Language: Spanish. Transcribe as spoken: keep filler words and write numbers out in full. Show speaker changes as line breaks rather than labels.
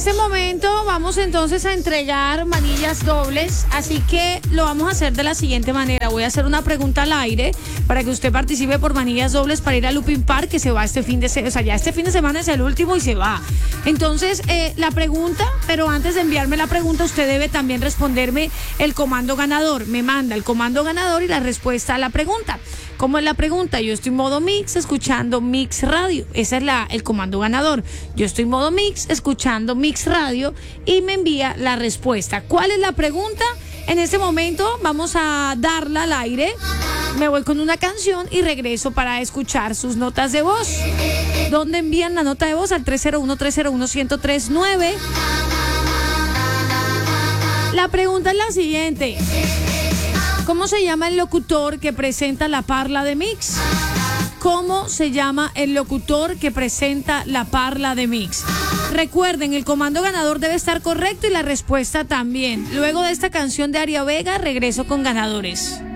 este momento vamos entonces a entregar manillas dobles, así que lo vamos a hacer de la siguiente manera. Voy a hacer una pregunta al aire para que usted participe por manillas dobles para ir a Lupin Park, que se va este fin de semana, o sea, ya este fin de semana es el último y se va. Entonces, eh, la pregunta, pero antes de enviarme la pregunta, usted debe también responderme el comando ganador. Me manda el comando ganador y la respuesta a la pregunta. ¿Cómo es la pregunta? Yo estoy en modo mix escuchando Mix Radio. Ese es la, el comando ganador. Yo estoy en modo mix escuchando Mix Radio y me envía la respuesta. ¿Cuál es la pregunta? En este momento vamos a darla al aire. Me voy con una canción y regreso para escuchar sus notas de voz. ¿Dónde envían la nota de voz? Al tres cero uno, tres cero uno, uno cero tres nueve. La pregunta es la siguiente. ¿Cómo se llama el locutor que presenta la parla de Mix? ¿Cómo se llama el locutor que presenta la parla de Mix? Recuerden, el comando ganador debe estar correcto y la respuesta también. Luego de esta canción de Aria Vega, regreso con ganadores.